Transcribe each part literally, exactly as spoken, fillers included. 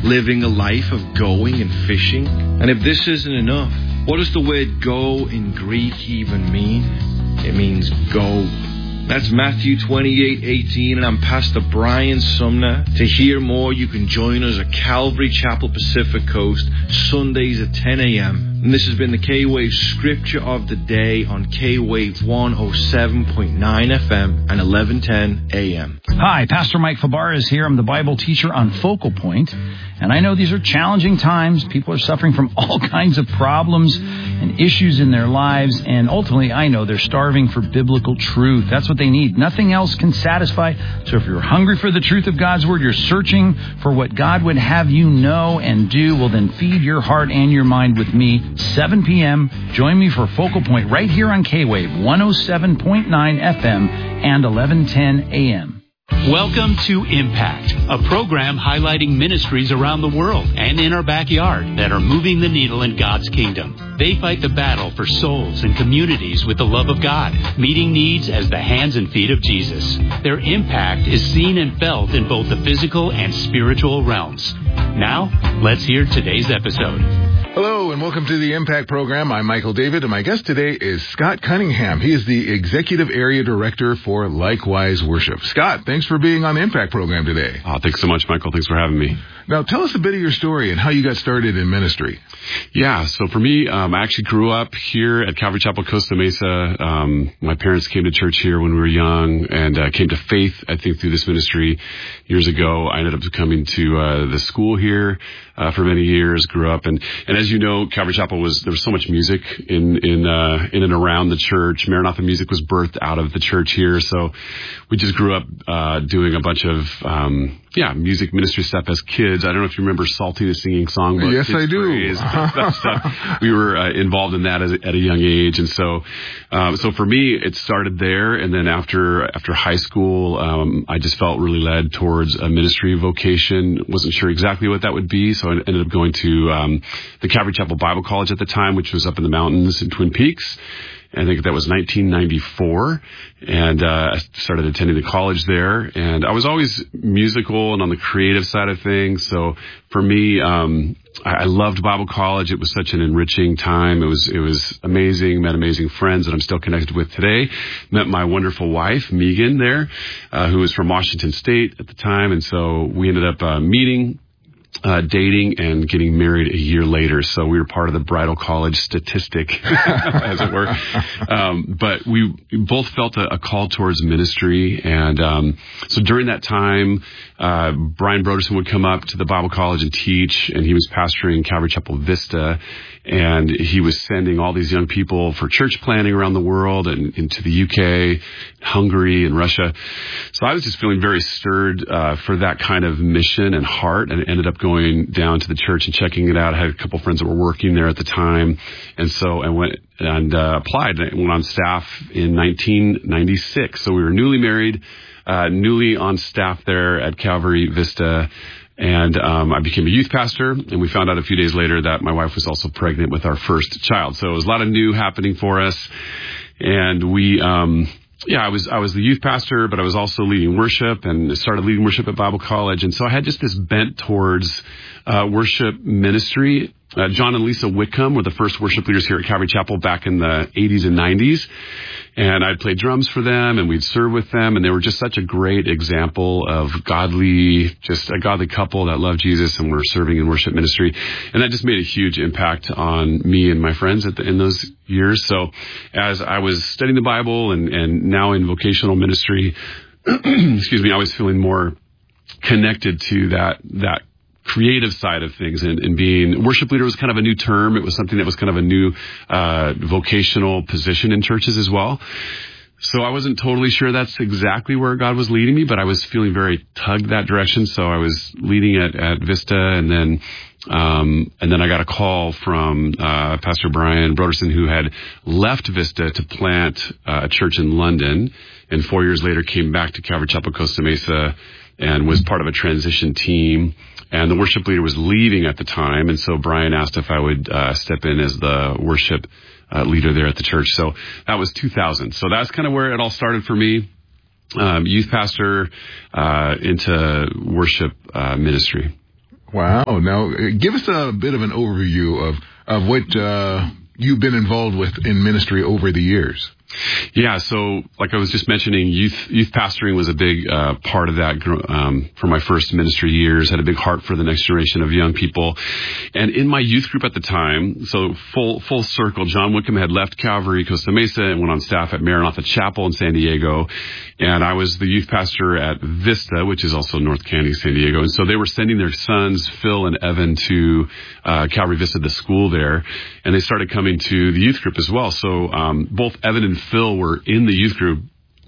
living a life of going and fishing? And if this isn't enough, what does the word go in Greek even mean? It means go. That's Matthew twenty-eight eighteen, and I'm Pastor Brian Sumner. To hear more, you can join us at Calvary Chapel Pacific Coast, Sundays at ten a.m. And this has been the K-Wave Scripture of the Day on K-Wave one oh seven point nine F M and eleven ten A M. Hi, Pastor Mike Fabar is here. I'm the Bible teacher on Focal Point, and I know these are challenging times. People are suffering from all kinds of problems and issues in their lives, and ultimately, I know they're starving for biblical truth. That's what they need. Nothing else can satisfy. So if you're hungry for the truth of God's Word, you're searching for what God would have you know and do, well, then feed your heart and your mind with me, seven p.m. Join me for Focal Point right here on K-Wave one oh seven point nine F M and eleven ten A M. Welcome to Impact, a program highlighting ministries around the world and in our backyard that are moving the needle in God's kingdom. They fight the battle for souls and communities with the love of God, meeting needs as the hands and feet of Jesus. Their impact is seen and felt in both the physical and spiritual realms. Now, let's hear today's episode. Hello and welcome to the Impact Program. I'm Michael David, and my guest today is Scott Cunningham. He is the Executive Area Director for Likewise Worship. Scott, thanks for being on the Impact Program today. Oh, thanks so much, Michael. Thanks for having me. Now, tell us a bit of your story and how you got started in ministry. Yeah, so for me, um, I actually grew up here at Calvary Chapel, Costa Mesa. Um, my parents came to church here when we were young and uh, came to faith, I think, through this ministry years ago. I ended up coming to uh, the school here uh, for many years, grew up. And, and as you know, Calvary Chapel was, there was so much music in, in, uh, in and around the church. Maranatha music was birthed out of the church here. So we just grew up uh, doing a bunch of, um, yeah, music ministry stuff as kids. I don't know if you remember Salty, the singing songbook. Yes, I do. Praise, that stuff. We were uh, involved in that as, at a young age. And so, um, so for me, it started there. And then after, after high school, um, I just felt really led towards a ministry vocation. Wasn't sure exactly what that would be. So I ended up going to, um, the Calvary Chapel Bible College at the time, which was up in the mountains in Twin Peaks. I think that was nineteen ninety-four, and uh, I started attending the college there. And I was always musical and on the creative side of things. So for me, um, I, I loved Bible college. It was such an enriching time. It was it was amazing. Met amazing friends that I'm still connected with today. Met my wonderful wife, Megan, there, uh, who was from Washington State at the time. And so we ended up uh, meeting. Uh, dating and getting married a year later. So we were part of the bridal college statistic, as it were. Um, but we both felt a, a call towards ministry. And um, so during that time, uh, Brian Broderson would come up to the Bible college and teach, and he was pastoring Calvary Chapel Vista. And he was sending all these young people for church planting around the world and into the U K, Hungary, and Russia. So I was just feeling very stirred uh, for that kind of mission and heart, and ended up going down to the church and checking it out. I had a couple friends that were working there at the time, and so I went and uh, applied and went on staff in nineteen ninety-six. So we were newly married, uh, newly on staff there at Calvary Vista. And um, I became a youth pastor, and we found out a few days later that my wife was also pregnant with our first child. So it was a lot of new happening for us. And we, um, yeah, I was I was the youth pastor, but I was also leading worship and started leading worship at Bible college. And so I had just this bent towards uh, worship ministry. Uh, John and Lisa Whitcomb were the first worship leaders here at Calvary Chapel back in the eighties and nineties. And I'd play drums for them, and we'd serve with them. And they were just such a great example of godly, just a godly couple that loved Jesus and were serving in worship ministry. And that just made a huge impact on me and my friends at the, in those years. So as I was studying the Bible and, and now in vocational ministry, excuse me, I was feeling more connected to that, that creative side of things, and, and being worship leader was kind of a new term. It was something that was kind of a new uh, vocational position in churches as well. So I wasn't totally sure that's exactly where God was leading me, but I was feeling very tugged that direction. So I was leading at, at Vista, and then um, and then I got a call from uh, Pastor Brian Broderson, who had left Vista to plant uh, a church in London, and four years later came back to Calvary Chapel Costa Mesa and was part of a transition team. And the worship leader was leaving at the time, and so Brian asked if I would uh, step in as the worship uh, leader there at the church. So that was two thousand. So that's kind of where it all started for me, um, youth pastor uh, into worship uh, ministry. Wow. Now, give us a bit of an overview of, of what uh, you've been involved with in ministry over the years. Yeah, so like I was just mentioning, youth youth pastoring was a big uh, part of that um, for my first ministry years. Had a big heart for the next generation of young people, and in my youth group at the time, so full full circle, John Wickham had left Calvary Costa Mesa and went on staff at Maranatha Chapel in San Diego, and I was the youth pastor at Vista, which is also North Canyon, San Diego. And so they were sending their sons, Phil and Evan, to uh, Calvary Vista, the school there, and they started coming to the youth group as well. So um, both Evan and Phil were in the youth group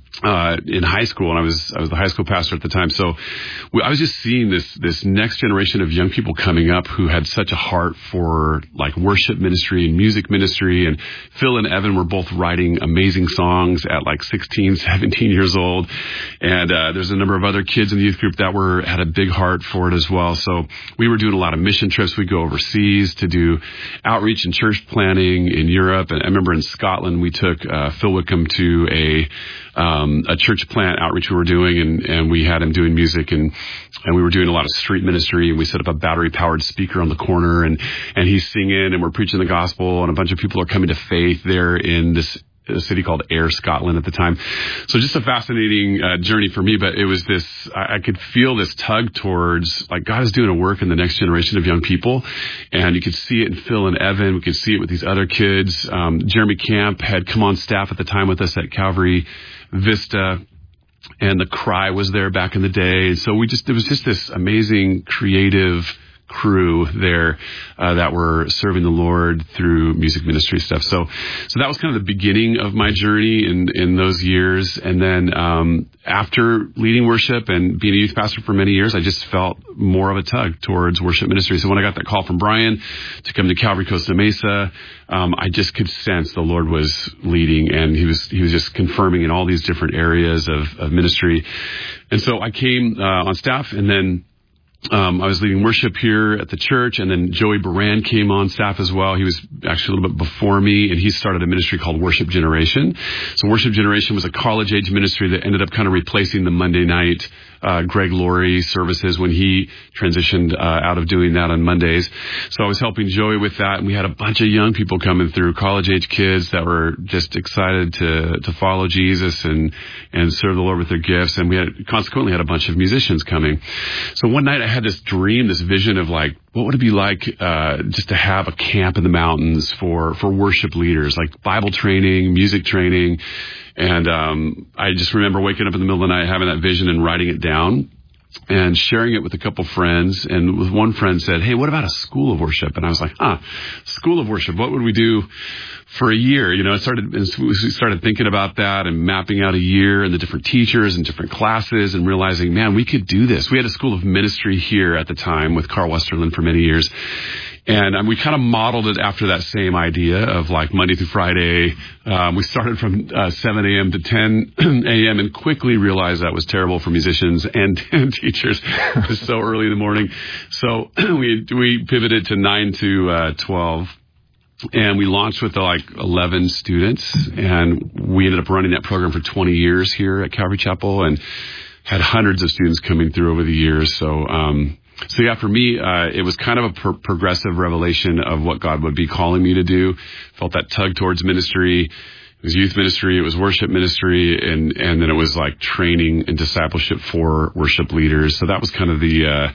uh in high school, and I was I was the high school pastor at the time. So we, I was just seeing this this next generation of young people coming up who had such a heart for like worship ministry and music ministry. And Phil and Evan were both writing amazing songs at like sixteen, seventeen years old. And uh there's a number of other kids in the youth group that were had a big heart for it as well. So we were doing a lot of mission trips. We'd go overseas to do outreach and church planning in Europe. And I remember in Scotland we took uh Phil Wickham to a Um, a church plant outreach we were doing, and, and we had him doing music, and, and we were doing a lot of street ministry, and we set up a battery powered speaker on the corner, and, and he's singing, and we're preaching the gospel, and a bunch of people are coming to faith there in this a city called Ayr, Scotland at the time. So just a fascinating uh, journey for me, but it was this, I, I could feel this tug towards, like, God is doing a work in the next generation of young people, and you could see it in Phil and Evan. We could see it with these other kids. Um, Jeremy Camp had come on staff at the time with us at Calvary Vista, and the Cry was there back in the day. So we just, it was just this amazing creative crew there uh, that were serving the Lord through music ministry stuff. So, so that was kind of the beginning of my journey in in those years. And then um, after leading worship and being a youth pastor for many years, I just felt more of a tug towards worship ministry. So when I got that call from Brian to come to Calvary Costa Mesa, um, I just could sense the Lord was leading, and he was he was just confirming in all these different areas of, of ministry. And so I came uh, on staff, and then Um, I was leading worship here at the church, and then Joey Baran came on staff as well. He was actually a little bit before me, and he started a ministry called Worship Generation. So Worship Generation was a college-age ministry that ended up kind of replacing the Monday night uh, Greg Laurie services when he transitioned uh, out of doing that on Mondays. So I was helping Joey with that, and we had a bunch of young people coming through, college-age kids that were just excited to to follow Jesus and and serve the Lord with their gifts. And we had consequently had a bunch of musicians coming. So one night I had this dream, this vision of like, what would it be like uh just to have a camp in the mountains for for worship leaders, like Bible training, music training. And um I just remember waking up in the middle of the night, having that vision and writing it down and sharing it with a couple friends. And with one friend said, hey, what about a school of worship? And I was like, huh, school of worship, what would we do for a year? You know, I started, we started thinking about that and mapping out a year and the different teachers and different classes, and realizing, man, we could do this. We had a school of ministry here at the time with Carl Westerland for many years. And um, we kind of modeled it after that same idea of like Monday through Friday. Um, we started from uh, seven a.m. to ten a.m. and quickly realized that was terrible for musicians and, and teachers. It's so early in the morning. So we we pivoted to nine to uh, twelve. And we launched with uh, like eleven students, and we ended up running that program for twenty years here at Calvary Chapel, and had hundreds of students coming through over the years. So, um, so yeah, for me, uh, it was kind of a pro- progressive revelation of what God would be calling me to do. Felt that tug towards ministry. It was youth ministry, it was worship ministry, and, and then it was like training and discipleship for worship leaders. So that was kind of the, uh,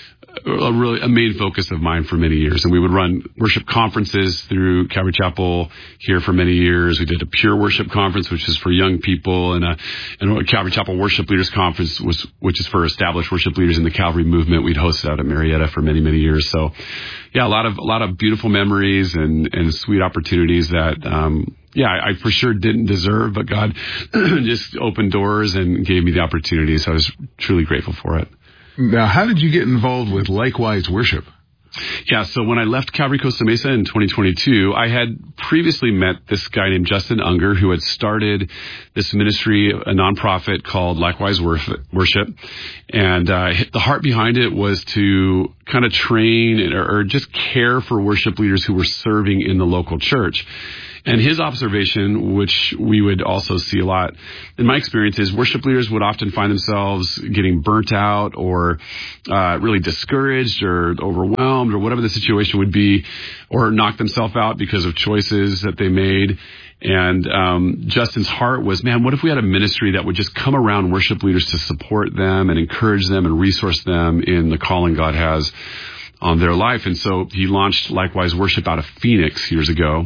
a really a main focus of mine for many years. And we would run worship conferences through Calvary Chapel here for many years. We did a pure worship conference, which is for young people, and a, and a Calvary Chapel worship leaders conference, was, which is for established worship leaders in the Calvary movement. We'd host it out at Marietta for many, many years. So yeah, a lot of, a lot of beautiful memories and, and sweet opportunities that, um, yeah, I, I for sure didn't deserve, but God just opened doors and gave me the opportunity. So I was truly grateful for it. Now, how did you get involved with Likewise Worship? Yeah, so when I left Calvary Costa Mesa in twenty twenty-two, I had previously met this guy named Justin Unger, who had started this ministry, a nonprofit called Likewise Worship. And uh, the heart behind it was to kind of train or, or just care for worship leaders who were serving in the local church. And his observation, which we would also see a lot in my experience, is worship leaders would often find themselves getting burnt out or uh, really discouraged or overwhelmed or whatever the situation would be, or knock themselves out because of choices that they made. And um, Justin's heart was, man, what if we had a ministry that would just come around worship leaders to support them and encourage them and resource them in the calling God has on their life? And so he launched Likewise Worship out of Phoenix years ago.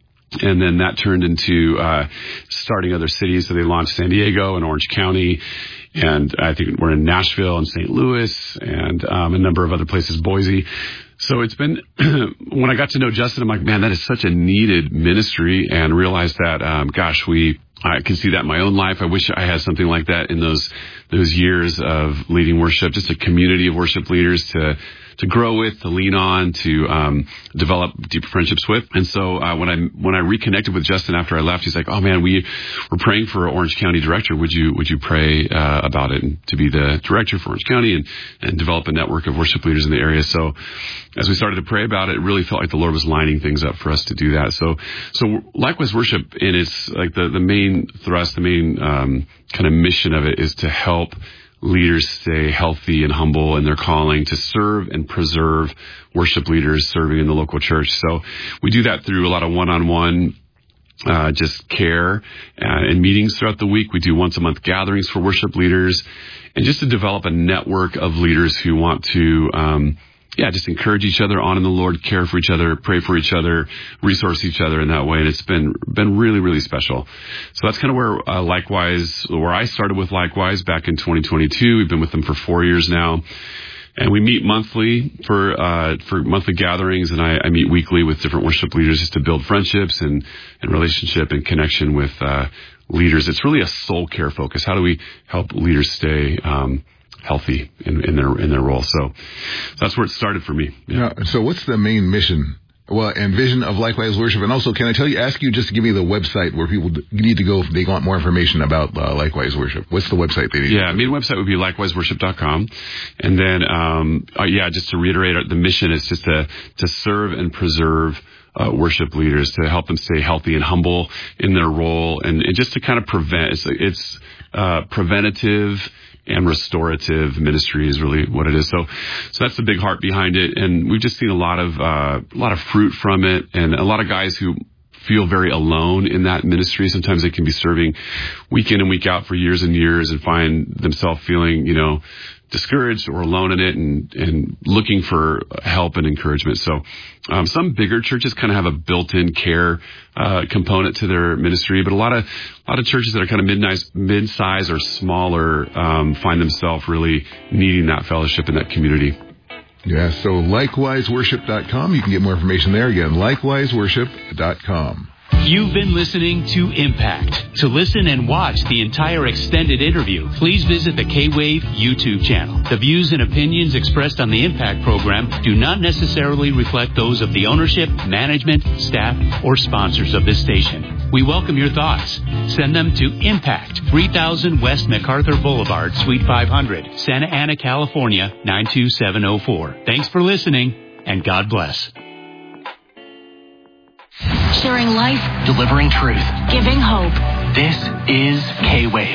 And then that turned into uh starting other cities. So they launched San Diego and Orange County. And I think we're in Nashville and Saint Louis and um, a number of other places, Boise. So it's been, when I got to know Justin, I'm like, man, that is such a needed ministry, and realized that, um, gosh, we, I can see that in my own life. I wish I had something like that in those, those years of leading worship, just a community of worship leaders to, to grow with, to lean on, to um, develop deep friendships with. And so uh, when I when I reconnected with Justin after I left, he's like, "Oh man, we were praying for an Orange County director. Would you would you pray uh, about it, and to be the director for Orange County and and develop a network of worship leaders in the area?" So as we started to pray about it, it really felt like the Lord was lining things up for us to do that. So so Likewise Worship, in its like the the main thrust, the main um, kind of mission of it is to help leaders stay healthy and humble in their calling, to serve and preserve worship leaders serving in the local church. So we do that through a lot of one-on-one uh just care uh, and meetings throughout the week. We do once a month gatherings for worship leaders, and just to develop a network of leaders who want to um yeah, just encourage each other on in the Lord, care for each other, pray for each other, resource each other in that way. And it's been, been really, really special. So that's kind of where, uh, Likewise, where I started with Likewise back in twenty twenty-two. We've been with them for four years now. And we meet monthly for, uh, for monthly gatherings. And I, I meet weekly with different worship leaders just to build friendships and, and relationship and connection with, uh, leaders. It's really a soul care focus. How do we help leaders stay, um, healthy in, in their in their role? So that's where it started for me. Yeah. Now, so what's the main mission, well, and vision of Likewise Worship? And also, can I tell you, ask you just to give me the website where people need to go if they want more information about uh, Likewise Worship? What's the website they need? Yeah, main website would be likewise worship dot com. And then, um, uh, yeah, just to reiterate, the mission is just to to serve and preserve Uh, worship leaders, to help them stay healthy and humble in their role, and, and just to kind of prevent, it's, it's uh, preventative and restorative ministry is really what it is. So, so that's the big heart behind it. And we've just seen a lot of, uh, a lot of fruit from it, and a lot of guys who feel very alone in that ministry. Sometimes they can be serving week in and week out for years and years and find themselves feeling, you know, discouraged or alone in it, and, and looking for help and encouragement. So um, some bigger churches kind of have a built-in care uh, component to their ministry, but a lot of a lot of churches that are kind of mid-size, mid-size or smaller um, find themselves really needing that fellowship in that community. Yeah, so likewise worship dot com. You can get more information there. Again, likewise worship dot com. You've been listening to Impact. To listen and watch the entire extended interview, please visit the K-Wave YouTube channel. The views and opinions expressed on the Impact program do not necessarily reflect those of the ownership, management, staff, or sponsors of this station. We welcome your thoughts. Send them to Impact, three thousand West MacArthur Boulevard, Suite five hundred, Santa Ana, California, nine two seven oh four. Thanks for listening, and God bless. Sharing life, delivering truth, giving hope. This is K-Wave.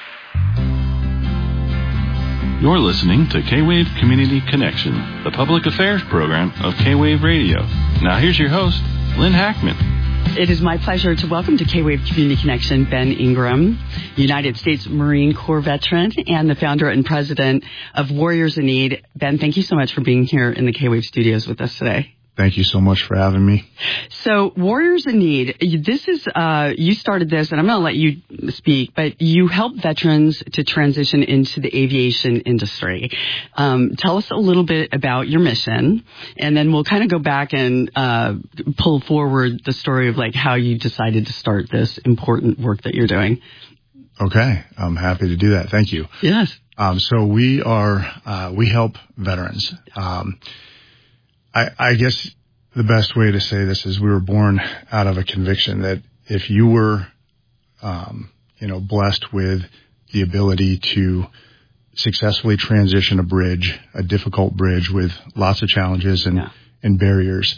You're listening to K-Wave Community Connection, the public affairs program of K-Wave Radio. Now here's your host, Lynn Hackman. It is my pleasure to welcome to K-Wave Community Connection Ben Ingram, United States Marine Corps veteran and the founder and president of Warriors in Need. Ben, thank you so much for being here in the K-Wave studios with us today. Thank you so much for having me. So, Warriors in Need, this is, uh, you started this, and I'm going to let you speak, but you help veterans to transition into the aviation industry. Um, tell us a little bit about your mission, and then we'll kind of go back and uh, pull forward the story of like how you decided to start this important work that you're doing. Okay, I'm happy to do that. Thank you. Yes. Um, so we are, uh, we help veterans. Um, I, I guess the best way to say this is we were born out of a conviction that if you were, um, you know, blessed with the ability to successfully transition a bridge, a difficult bridge with lots of challenges and, yeah. and barriers,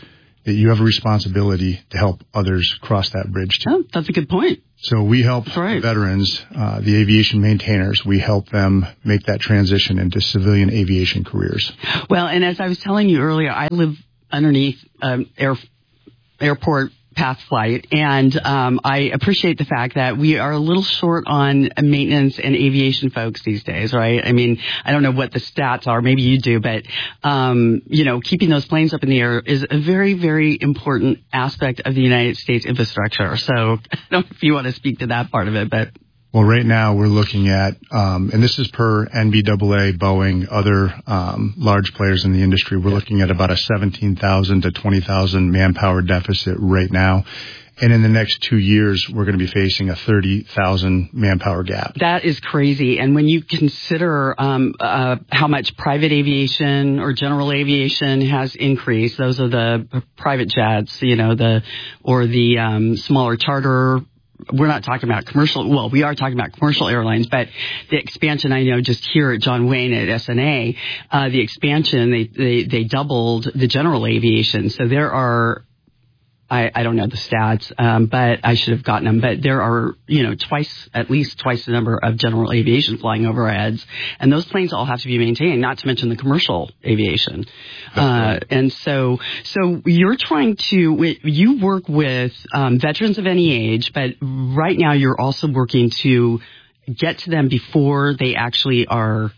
that you have a responsibility to help others cross that bridge too. Oh, that's a good point. So we help right. veterans, uh, the aviation maintainers, we help them make that transition into civilian aviation careers. Well, and as I was telling you earlier, I live underneath um, air, airport path flight, and um, I appreciate the fact that we are a little short on maintenance and aviation folks these days, right? I mean, I don't know what the stats are, maybe you do, but, um, you know, keeping those planes up in the air is a very, very important aspect of the United States infrastructure. So I don't know if you want to speak to that part of it, but... Well, right now we're looking at, um, and this is per N B A A, Boeing, other um, large players in the industry, we're looking at about a seventeen thousand to twenty thousand manpower deficit right now. And in the next two years, we're going to be facing a thirty thousand manpower gap. That is crazy. And when you consider um, uh, how much private aviation or general aviation has increased, those are the private jets, you know, the or the um, smaller charter. We're not talking about commercial. Well, we are talking about commercial airlines, but the expansion, I know just here at John Wayne at S N A, uh, the expansion, they, they, they doubled the general aviation. So there are, I, I don't know the stats, um, but I should have gotten them. But there are, you know, twice, at least twice the number of general aviation flying over our heads. And those planes all have to be maintained, not to mention the commercial aviation. Uh, and so, so you're trying to, you work with um, veterans of any age, but right now you're also working to get to them before they actually are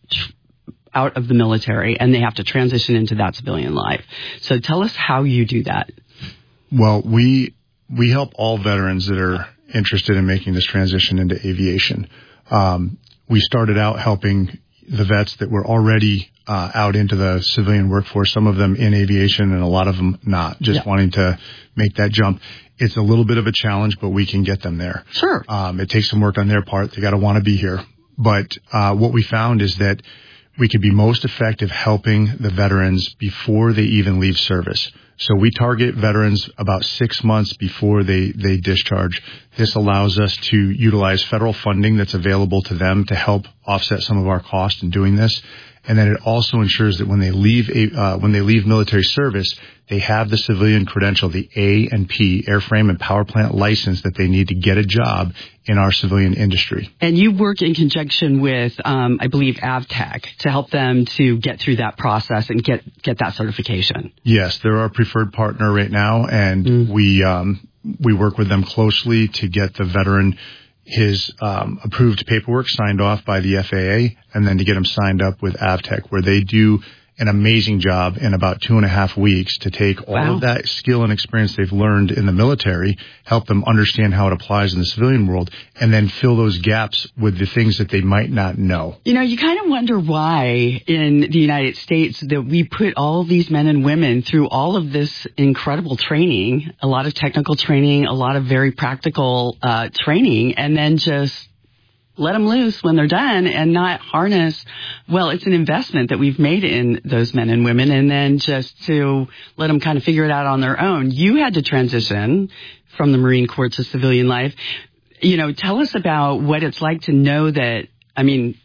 out of the military and they have to transition into that civilian life. So tell us how you do that. Well, we we help all veterans that are interested in making this transition into aviation. Um, we started out helping the vets that were already uh, out into the civilian workforce, some of them in aviation and a lot of them not, just yeah. wanting to make that jump. It's a little bit of a challenge, but we can get them there. Sure. Um, it takes some work on their part. They got to want to be here. But uh, what we found is that we could be most effective helping the veterans before they even leave service. So we target veterans about six months before they, they discharge. This allows us to utilize federal funding that's available to them to help offset some of our costs in doing this. And then it also ensures that when they leave a, uh, when they leave military service, they have the civilian credential, the A and P, airframe and power plant license that they need to get a job in our civilian industry. And you work in conjunction with, um, I believe, AvTech to help them to get through that process and get, get that certification. Yes, they're our preferred partner right now, and mm. we um, we work with them closely to get the veteran his um, approved paperwork signed off by the F A A, and then to get him signed up with AvTech, where they do an amazing job in about two and a half weeks to take all wow. of that skill and experience they've learned in the military, help them understand how it applies in the civilian world, and then fill those gaps with the things that they might not know. You know, you kind of wonder why in the United States that we put all of these men and women through all of this incredible training, a lot of technical training, a lot of very practical uh, training, and then just let them loose when they're done and not harness. Well, it's an investment that we've made in those men and women, and then just to let them kind of figure it out on their own. You had to transition from the Marine Corps to civilian life. You know, tell us about what it's like to know that, I mean,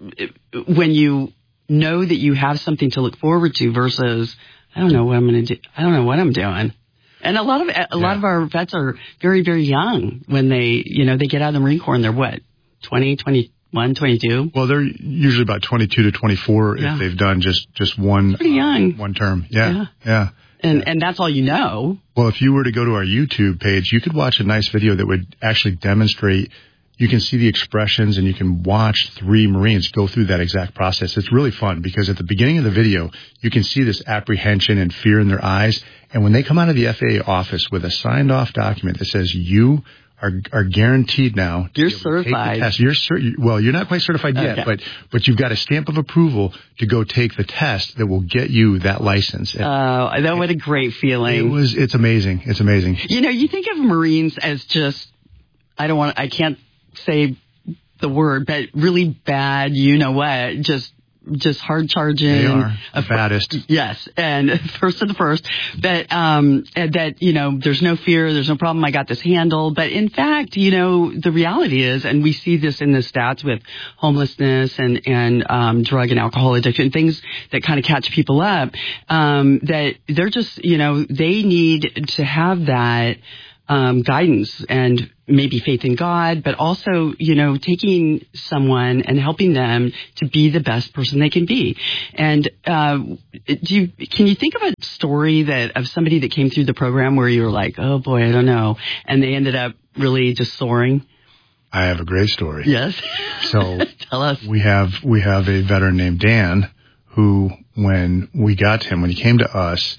when you know that you have something to look forward to versus, I don't know what I'm going to do. I don't know what I'm doing. And a lot of, a yeah. lot of our vets are very, very young when they, you know, they get out of the Marine Corps and they're what? twenty, twenty-one, twenty-two? Well, they're usually about twenty-two to twenty-four yeah. if they've done just, just one, pretty young. Uh, one term. Yeah. Yeah. yeah. And, and that's all you know. Well, if you were to go to our YouTube page, you could watch a nice video that would actually demonstrate, you can see the expressions and you can watch three Marines go through that exact process. It's really fun because at the beginning of the video, you can see this apprehension and fear in their eyes. And when they come out of the F A A office with a signed off document that says you Are, are guaranteed now. You're certified. Take the test. You're cer- well, you're not quite certified yet, okay. but but you've got a stamp of approval to go take the test that will get you that license. Oh, uh, that was a great feeling. It was. It's amazing. It's amazing. You know, you think of Marines as just, I don't want, I can't say the word, but really bad. You know what? Just just hard charging. They are the fattest. Yes, and first to the first. But um, that you know, there's no fear, there's no problem. I got this handled. But in fact, you know, the reality is, and we see this in the stats with homelessness and and um, drug and alcohol addiction, things that kind of catch people up. Um, that they're just, you know, they need to have that um, guidance and maybe faith in God, but also, you know, taking someone and helping them to be the best person they can be. And uh, do you, can you think of a story that of somebody that came through the program where you were like, oh boy, I don't know, and they ended up really just soaring? I have a great story. Yes. So tell us. We have we have a veteran named Dan who, when we got him, when he came to us,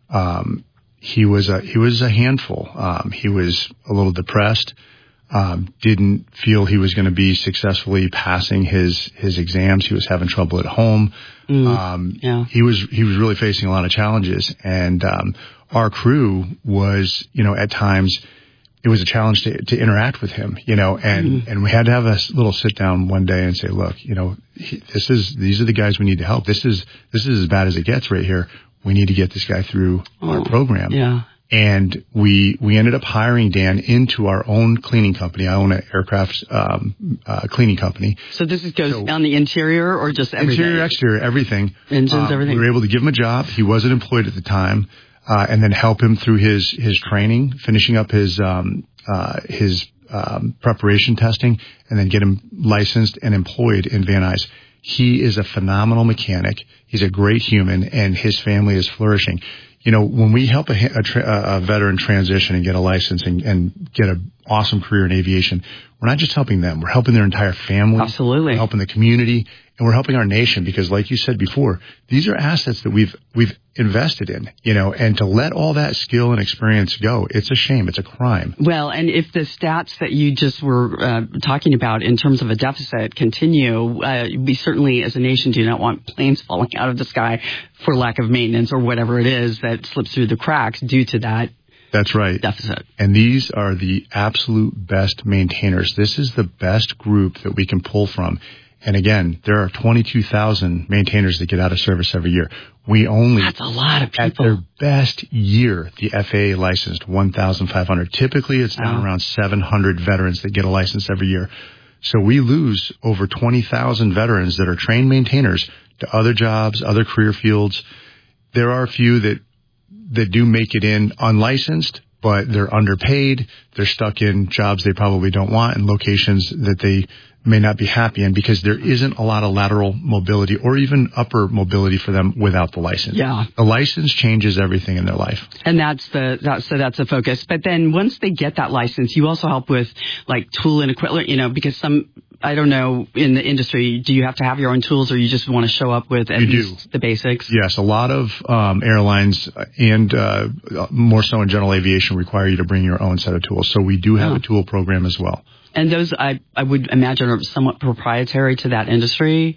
um, he was a he was a handful. Um, he was a little depressed. Um, didn't feel he was going to be successfully passing his his exams. He was having trouble at home. Mm, um, yeah. He was he was really facing a lot of challenges. And um, our crew was, you know, at times it was a challenge to, to interact with him, you know, and, mm. and we had to have a little sit down one day and say, look, you know, he, this is, these are the guys we need to help. This is, this is as bad as it gets right here. We need to get this guy through oh, our program. Yeah. And we, we ended up hiring Dan into our own cleaning company. I own an aircraft, um, uh, cleaning company. So this is goes so, on the interior or just everything? Interior, exterior, everything. Engines, um, everything. We were able to give him a job. He wasn't employed at the time. Uh, and then help him through his, his training, finishing up his, um, uh, his, um, preparation testing, and then get him licensed and employed in Van Nuys. He is a phenomenal mechanic. He's a great human, and his family is flourishing. You know, when we help a, a, tra- a veteran transition and get a license and, and get an awesome career in aviation, we're not just helping them. We're helping their entire family. Absolutely. We're helping the community, and we're helping our nation because, like you said before, these are assets that we've we've invested in, you know, and to let all that skill and experience go, it's a shame. It's a crime. Well, and if the stats that you just were uh, talking about in terms of a deficit continue, uh, we certainly as a nation do not want planes falling out of the sky for lack of maintenance or whatever it is that slips through the cracks due to that. That's right. Deficit. And these are the absolute best maintainers. This is the best group that we can pull from. And again, there are twenty-two thousand maintainers that get out of service every year. We only, that's a lot of people. At their best year, the F A A licensed one thousand five hundred. Typically, it's down wow. around seven hundred veterans that get a license every year. So we lose over twenty thousand veterans that are trained maintainers to other jobs, other career fields. There are a few that that do make it in unlicensed, but they're underpaid. They're stuck in jobs they probably don't want and locations that they may not be happy in because there isn't a lot of lateral mobility or even upper mobility for them without the license. Yeah. The license changes everything in their life. And that's the, that's, so that's the focus. But then once they get that license, you also help with like tool and equipment, you know, because some, I don't know, in the industry, do you have to have your own tools or you just want to show up with at you least do. the basics? Yes, a lot of um, airlines and uh, more so in general aviation require you to bring your own set of tools. So we do have oh. a tool program as well. And those, I, I would imagine, are somewhat proprietary to that industry?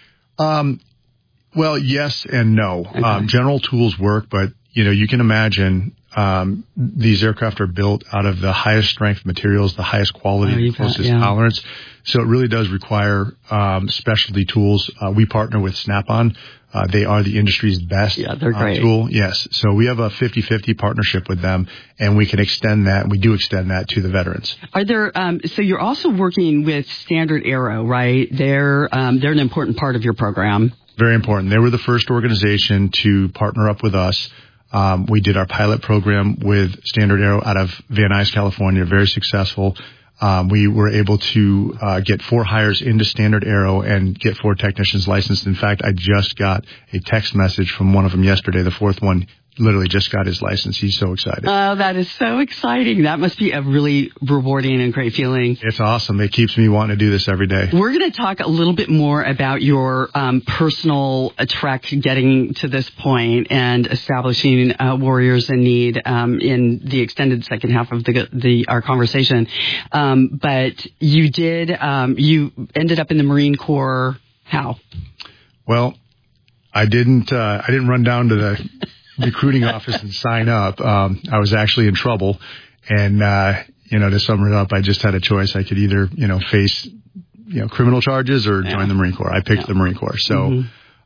Um, well, yes and no. Okay. Um, general tools work, but, you know, you can imagine um, these aircraft are built out of the highest strength materials, the highest quality, oh, the closest yeah. tolerance. So it really does require um, specialty tools. Uh, we partner with Snap-on. Uh, they are the industry's best yeah, they're great. Uh, tool. Yes. So we have a fifty-fifty partnership with them, and we can extend that, and we do extend that to the veterans. Are there, um, so you're also working with Standard Aero, right? They're, um, they're an important part of your program. Very important. They were the first organization to partner up with us. Um, we did our pilot program with Standard Aero out of Van Nuys, California, very successful. Um, we were able to uh, get four hires into Standard Aero and get four technicians licensed. In fact, I just got a text message from one of them yesterday, the fourth one. Literally just got his license. He's so excited. Oh, that is so exciting. That must be a really rewarding and great feeling. It's awesome. It keeps me wanting to do this every day. We're going to talk a little bit more about your um, personal trek getting to this point and establishing uh, Warriors in Need um, in the extended second half of the, the our conversation. Um, but you did, um, you ended up in the Marine Corps. How? Well, I didn't, uh, I didn't run down to the recruiting office and sign up. Um, I was actually in trouble. And, uh, you know, to sum it up, I just had a choice. I could either, you know, face, you know, criminal charges or yeah. join the Marine Corps. I picked yeah. the Marine Corps. So, mm-hmm.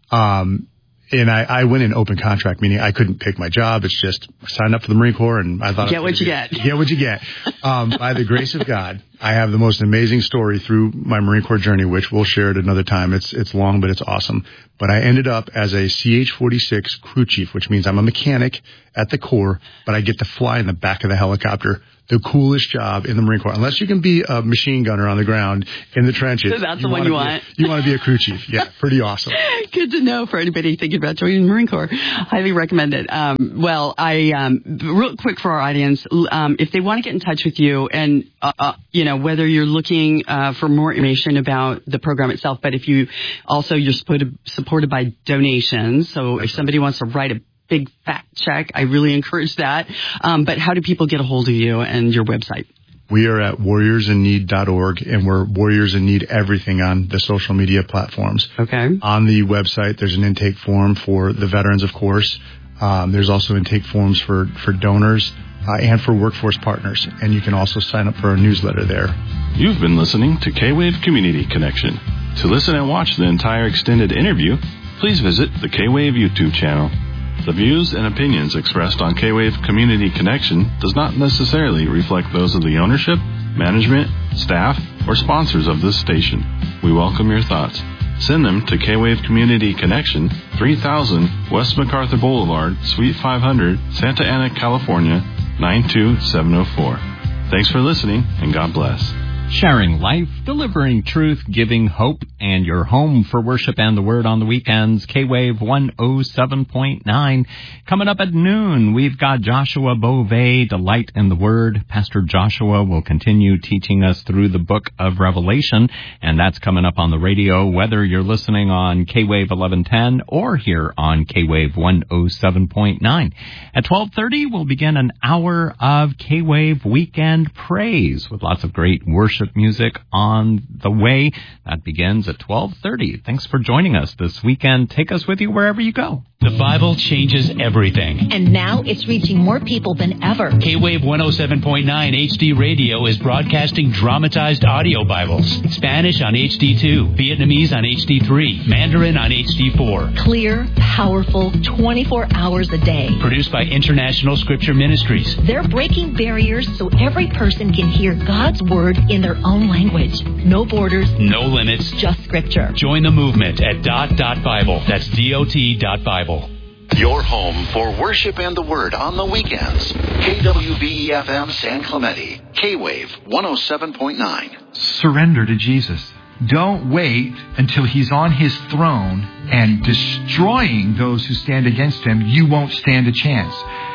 Um, and I, I went in open contract, meaning I couldn't pick my job. It's just I signed up for the Marine Corps, and I thought get what you get. Get what you get. Um, by the grace of God, I have the most amazing story through my Marine Corps journey, which we'll share at another time. It's it's long, but it's awesome. But I ended up as a C H forty-six crew chief, which means I'm a mechanic at the Corps, but I get to fly in the back of the helicopter. The coolest job in the Marine Corps. Unless you can be a machine gunner on the ground in the trenches. So that's the one you want. A, you want to be a crew chief. Yeah, pretty awesome. Good to know for anybody thinking about joining the Marine Corps. Highly recommend it. Um, well, I um, real quick for our audience, um, if they want to get in touch with you, and uh, uh, you know whether you're looking uh, for more information about the program itself, but if you also you're supported supported by donations. So if somebody wants to write a big fat check, I really encourage that. Um, but how do people get a hold of you and your website? We are at warriors in need dot org, and we're Warriors in Need everything on the social media platforms. Okay. On the website, there's an intake form for the veterans, of course. Um, there's also intake forms for, for donors uh, and for workforce partners, and you can also sign up for our newsletter there. You've been listening to K-Wave Community Connection. To listen and watch the entire extended interview, please visit the K-Wave YouTube channel. The views and opinions expressed on K-Wave Community Connection does not necessarily reflect those of the ownership, management, staff, or sponsors of this station. We welcome your thoughts. Send them to K-Wave Community Connection, three thousand West MacArthur Boulevard, Suite five hundred, Santa Ana, California, nine two seven oh four. Thanks for listening, and God bless. Sharing life, delivering truth, giving hope, and your home for worship and the Word on the weekends. K-Wave one oh seven point nine. Coming up at noon, we've got Joshua Beauvais, Delight in the Word. Pastor Joshua will continue teaching us through the book of Revelation, and that's coming up on the radio, whether you're listening on K-Wave eleven ten or here on K-Wave one oh seven point nine. At twelve thirty, we'll begin an hour of K-Wave Weekend Praise with lots of great worship music on the way. That begins at twelve thirty. Thanks for joining us this weekend. Take us with you wherever you go. The Bible changes everything. And now it's reaching more people than ever. K-Wave one oh seven point nine H D Radio is broadcasting dramatized audio Bibles. Spanish on H D two, Vietnamese on H D three, Mandarin on H D four. Clear, powerful, twenty-four hours a day. Produced by International Scripture Ministries. They're breaking barriers so every person can hear God's Word in their own language. No borders. No limits. Just Scripture. Join the movement at dot dot Bible. That's D O T dot Bible. Your home for worship and the Word on the weekends. K W B E F M San Clemente. K-Wave one oh seven point nine. Surrender to Jesus. Don't wait until He's on His throne and destroying those who stand against Him. You won't stand a chance.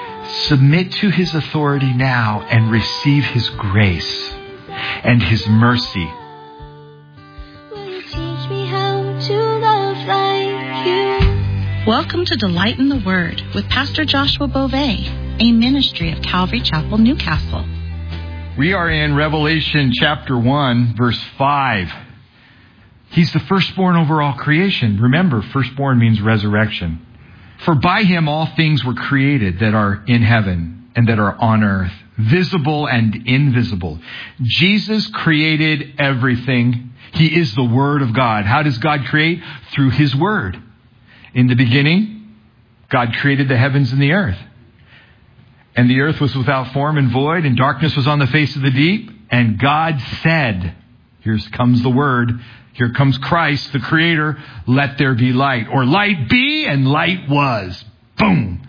Submit to His authority now and receive His grace and His mercy. Will you teach me how to love like you? Welcome to Delight in the Word with Pastor Joshua Beauvais, a ministry of Calvary Chapel, Newcastle. We are in Revelation chapter one, verse five. He's the firstborn over all creation. Remember, firstborn means resurrection. For by Him all things were created that are in heaven and that are on earth, visible and invisible. Jesus created everything. He is the Word of God. How does God create? Through His Word. In the beginning, God created the heavens and the earth. And the earth was without form and void, and darkness was on the face of the deep. And God said, here comes the Word, here comes Christ, the Creator, let there be light. Or light be, and light was. Boom!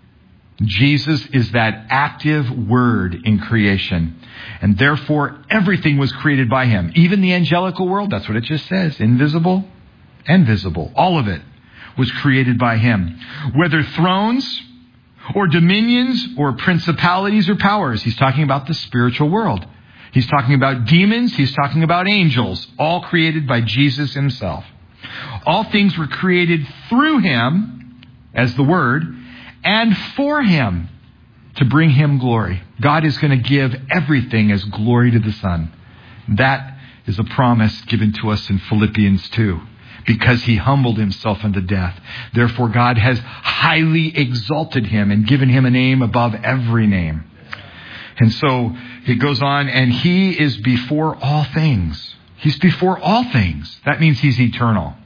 Jesus is that active Word in creation. And therefore, everything was created by Him. Even the angelical world, that's what it just says. Invisible and visible. All of it was created by Him. Whether thrones or dominions or principalities or powers. He's talking about the spiritual world. He's talking about demons. He's talking about angels. All created by Jesus Himself. All things were created through Him as the Word and for Him to bring Him glory. God is going to give everything as glory to the Son. That is a promise given to us in Philippians two. Because He humbled Himself unto death. Therefore God has highly exalted Him and given Him a name above every name. And so it goes on, and He is before all things. He's before all things. That means He's eternal.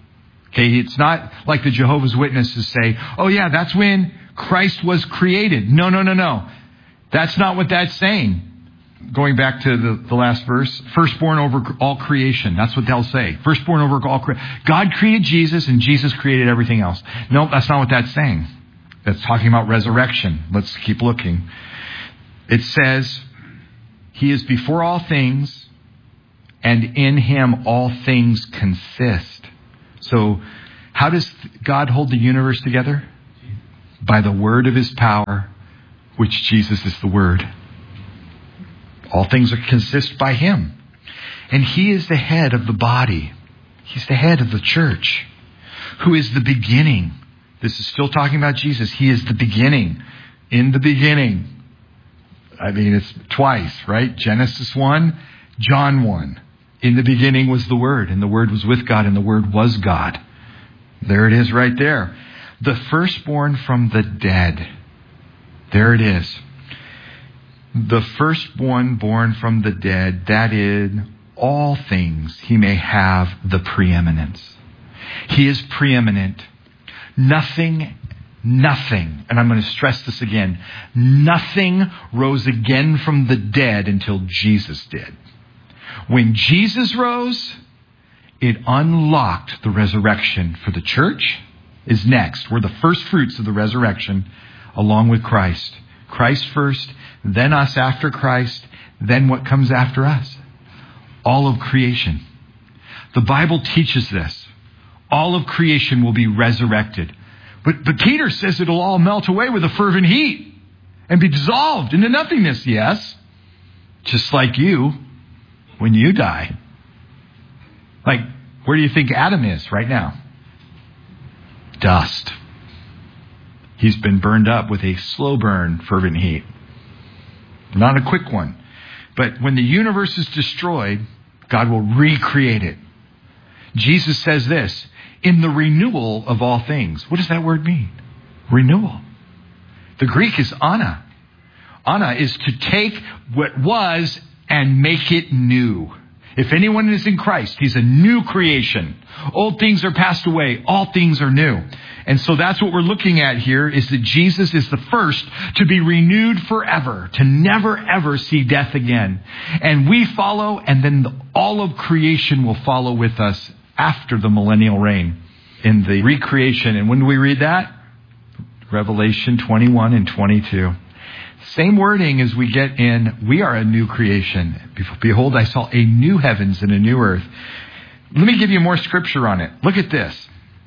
Okay, it's not like the Jehovah's Witnesses say, oh yeah, that's when Christ was created. No, no, no, no. That's not what that's saying. Going back to the, the last verse, firstborn over all creation. That's what they'll say. Firstborn over all creation. God created Jesus and Jesus created everything else. No, that's not what that's saying. That's talking about resurrection. Let's keep looking. It says, He is before all things, and in Him all things consist. So, how does God hold the universe together? By the word of His power, which Jesus is the Word. All things are consist by Him. And He is the head of the body. He's the head of the church, who is the beginning. This is still talking about Jesus. He is the beginning. In the beginning. I mean, it's twice, right? Genesis one, John one. In the beginning was the Word, and the Word was with God, and the Word was God. There it is right there. The firstborn from the dead. There it is. The firstborn born from the dead, that in all things He may have the preeminence. He is preeminent. Nothing, nothing, and I'm going to stress this again, nothing rose again from the dead until Jesus did. When Jesus rose, it unlocked the resurrection for the church. Is next. We're the first fruits of the resurrection along with Christ. Christ first, then us after Christ, then what comes after us? All of creation. The Bible teaches this. All of creation will be resurrected. But, but Peter says it'll all melt away with a fervent heat and be dissolved into nothingness. Yes, just like you when you die. Like, where do you think Adam is right now? Dust. He's been burned up with a slow burn, fervent heat. Not a quick one. But when the universe is destroyed, God will recreate it. Jesus says this, in the renewal of all things. What does that word mean? Renewal. The Greek is ana. Ana is to take what was and make it new. If anyone is in Christ, he's a new creation. Old things are passed away. All things are new. And so that's what we're looking at here, is that Jesus is the first to be renewed forever, to never ever see death again. And we follow, and then the, all of creation will follow with us after the millennial reign in the recreation. And when do we read that? Revelation twenty-one and twenty-two. Same wording as we get in, we are a new creation. Behold, I saw a new heavens and a new earth. Let me give you more scripture on it. Look at this.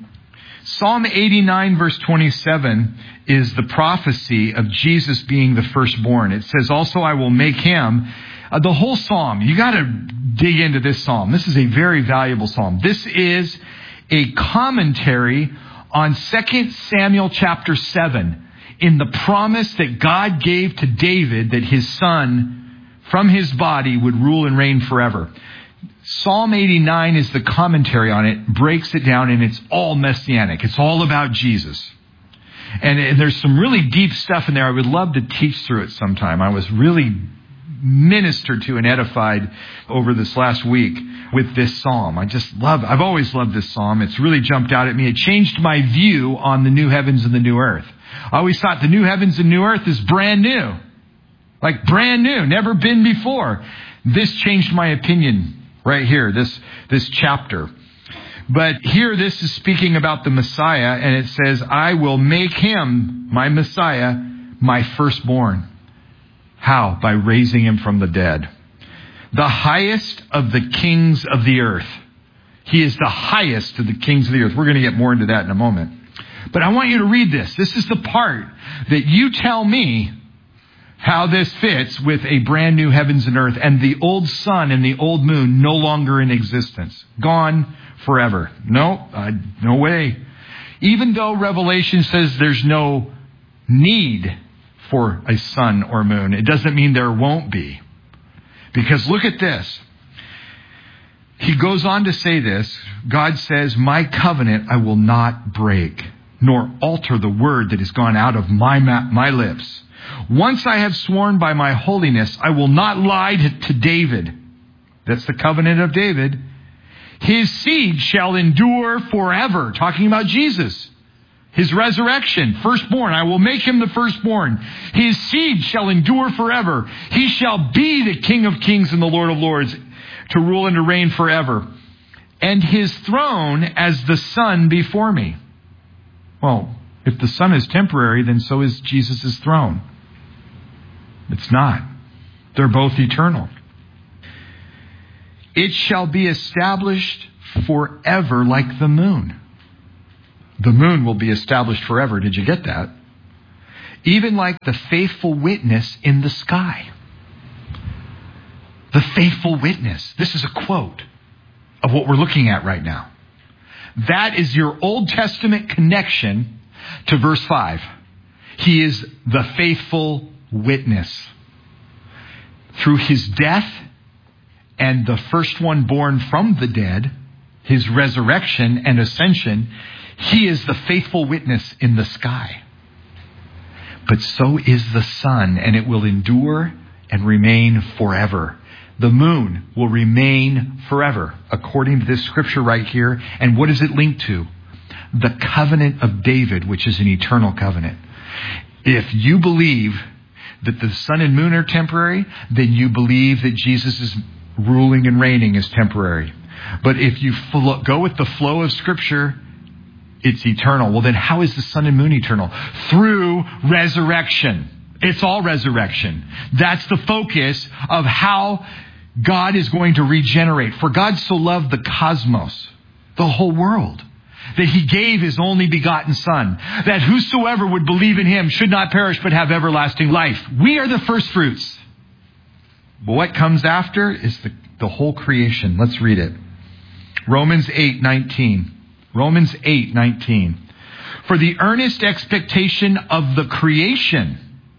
Psalm eighty-nine verse twenty-seven is the prophecy of Jesus being the firstborn. It says, also I will make him, uh, the whole psalm. You got to dig into this psalm. This is a very valuable psalm. This is a commentary on Second Samuel chapter seven. In the promise that God gave to David that his son from his body would rule and reign forever. Psalm eighty-nine is the commentary on it, breaks it down, and it's all messianic. It's all about Jesus. And, and there's some really deep stuff in there. I would love to teach through it sometime. I was really ministered to and edified over this last week with this psalm. I just love, I've always loved this psalm. It's really jumped out at me. It changed my view on the new heavens and the new earth. I always thought the new heavens and new earth is brand new. Like brand new, never been before. This changed my opinion right here, this, this chapter. But here this is speaking about the Messiah, and it says, I will make him, my Messiah, my firstborn. How? By raising him from the dead. The highest of the kings of the earth. He is the highest of the kings of the earth. We're going to get more into that in a moment. But I want you to read this. This is the part that you tell me how this fits with a brand new heavens and earth and the old sun and the old moon no longer in existence. Gone forever. No, uh, no way. Even though Revelation says there's no need for a sun or moon, it doesn't mean there won't be. Because look at this. He goes on to say this. God says, my covenant I will not break, nor alter the word that has gone out of my my lips. Once I have sworn by my holiness, I will not lie to, to David. That's the covenant of David. His seed shall endure forever. Talking about Jesus. His resurrection, firstborn. I will make him the firstborn. His seed shall endure forever. He shall be the King of kings and the Lord of lords, to rule and to reign forever. And his throne as the sun before me. Well, if the sun is temporary, then so is Jesus' throne. It's not. They're both eternal. It shall be established forever like the moon. The moon will be established forever. Did you get that? Even like the faithful witness in the sky. The faithful witness. This is a quote of what we're looking at right now. That is your Old Testament connection to verse five. He is the faithful witness. Through his death and the first one born from the dead, his resurrection and ascension, he is the faithful witness in the sky. But so is the sun, and it will endure and remain forever. The moon will remain forever, according to this scripture right here. And what is it linked to? The covenant of David, which is an eternal covenant. If you believe that the sun and moon are temporary, then you believe that Jesus' ruling and reigning is temporary. But if you go with the flow of scripture, it's eternal. Well, then how is the sun and moon eternal? Through resurrection. It's all resurrection. That's the focus of how God is going to regenerate. For God so loved the cosmos, the whole world, that he gave his only begotten Son, that whosoever would believe in him should not perish but have everlasting life. We are the first fruits. But what comes after is the, the whole creation. Let's read it. Romans eight nineteen. Romans eight nineteen. For the earnest expectation of the creation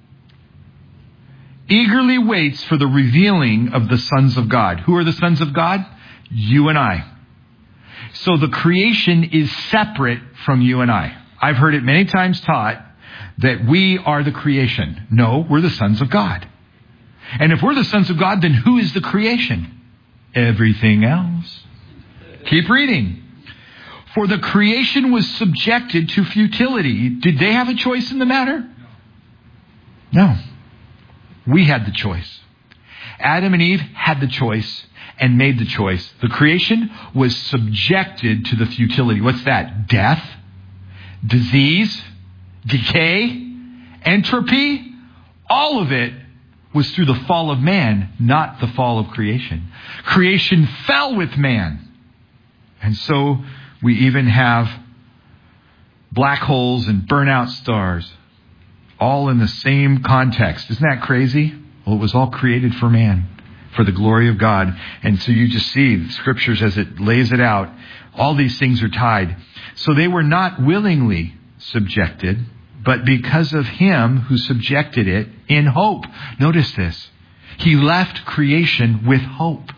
eagerly waits for the revealing of the sons of God. Who are the sons of God? You and I. So the creation is separate from you and I. I've heard it many times taught that we are the creation. No, we're the sons of God. And if we're the sons of God, then who is the creation? Everything else. Keep reading. For the creation was subjected to futility. Did they have a choice in the matter? No. We had the choice. Adam and Eve had the choice and made the choice. The creation was subjected to the futility. What's that? Death, disease, decay, entropy. All of it was through the fall of man, not the fall of creation. Creation fell with man. And so we even have black holes and burnout stars, all in the same context. Isn't that crazy? Well, it was all created for man, for the glory of God. And so you just see the scriptures as it lays it out. All these things are tied. So they were not willingly subjected, but because of him who subjected it in hope. Notice this. He left creation with hope.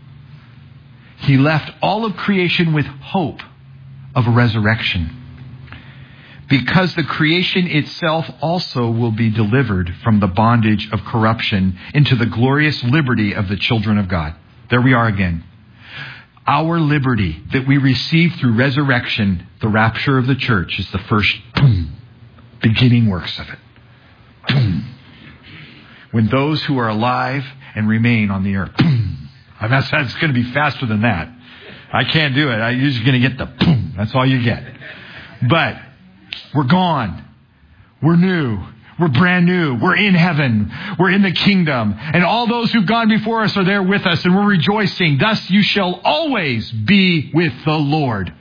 He left all of creation with hope of a resurrection. Because the creation itself also will be delivered from the bondage of corruption into the glorious liberty of the children of God. There we are again. Our liberty that we receive through resurrection, the rapture of the church, is the first boom, beginning works of it. Boom. When those who are alive and remain on the earth, boom. I mean, that's, that's going to be faster than that. I can't do it. I, you're just going to get the boom. That's all you get. But we're gone. We're new. We're brand new. We're in heaven. We're in the kingdom. And all those who've gone before us are there with us, and we're rejoicing. Thus you shall always be with the Lord.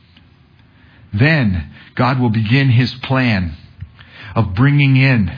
Then God will begin his plan of bringing in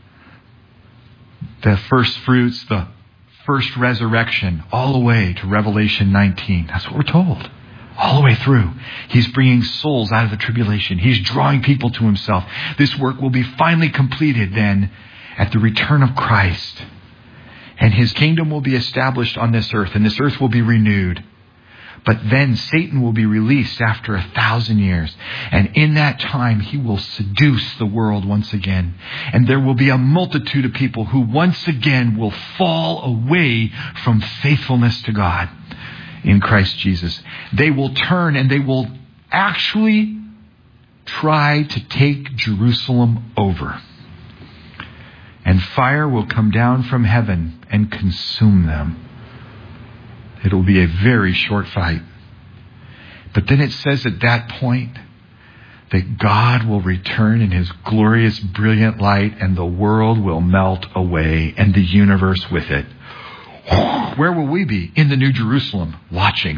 the first fruits, the first resurrection, all the way to Revelation nineteen. That's what we're told. All the way through. He's bringing souls out of the tribulation. He's drawing people to himself. This work will be finally completed then at the return of Christ. And his kingdom will be established on this earth, and this earth will be renewed. But then Satan will be released after a thousand years. And in that time, he will seduce the world once again. And there will be a multitude of people who once again will fall away from faithfulness to God. in Christ Jesus. They will turn and they will actually try to take Jerusalem over. And fire will come down from heaven and consume them. It will be a very short fight. But then it says at that point that God will return in his glorious, brilliant light, and the world will melt away, and the universe with it. Where will we be? In the New Jerusalem, watching.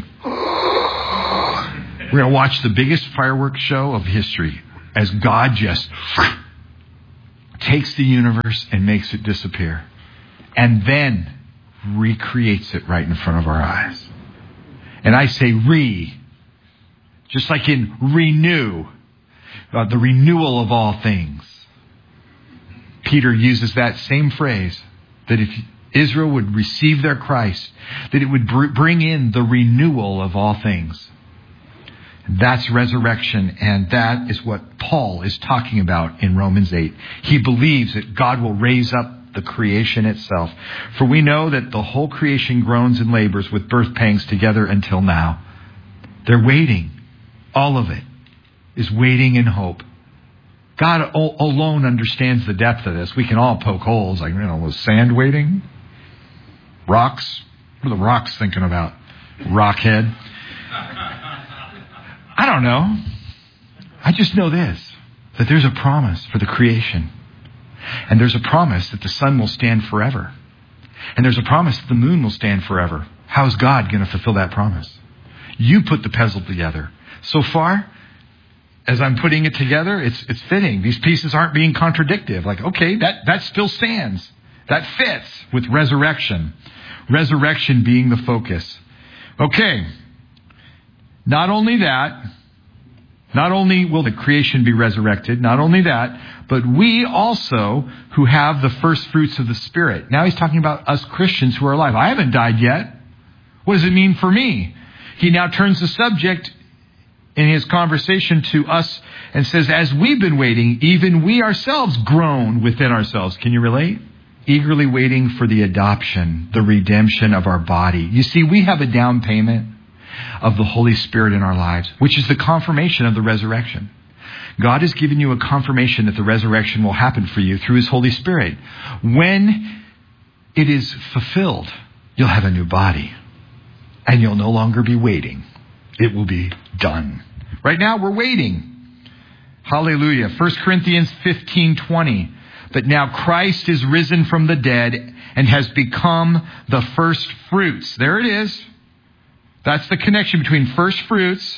We're going to watch the biggest fireworks show of history as God just takes the universe and makes it disappear. And then recreates it right in front of our eyes. And I say re, just like in renew, uh, the renewal of all things. Peter uses that same phrase, that if Israel would receive their Christ, that it would br- bring in the renewal of all things. That's resurrection, and that is what Paul is talking about in Romans eight. He believes that God will raise up the creation itself. For we know that the whole creation groans and labors with birth pangs together until now. They're waiting. All of it is waiting in hope. God o- alone understands the depth of this. We can all poke holes, like, you know, was sand waiting? Rocks? What are the rocks thinking about? Rockhead? I don't know. I just know this, that there's a promise for the creation. And there's a promise that the sun will stand forever. And there's a promise that the moon will stand forever. How's God going to fulfill that promise? You put the puzzle together. So far, as I'm putting it together, it's it's fitting. These pieces aren't being contradictive. Like, okay, that, that still stands. That fits with resurrection. Resurrection being the focus. Okay. Not only that, not only will the creation be resurrected, not only that, but we also who have the first fruits of the Spirit. Now he's talking about us Christians who are alive. I haven't died yet. What does it mean for me? He now turns the subject in his conversation to us and says, as we've been waiting, even we ourselves groan within ourselves. Can you relate? Eagerly waiting for the adoption, the redemption of our body. You see, we have a down payment of the Holy Spirit in our lives, which is the confirmation of the resurrection. God has given you a confirmation that the resurrection will happen for you through his Holy Spirit. When it is fulfilled, you'll have a new body. And you'll no longer be waiting. It will be done. Right now, we're waiting. Hallelujah. First Corinthians fifteen twenty. But now Christ is risen from the dead and has become the first fruits. There it is. That's the connection between first fruits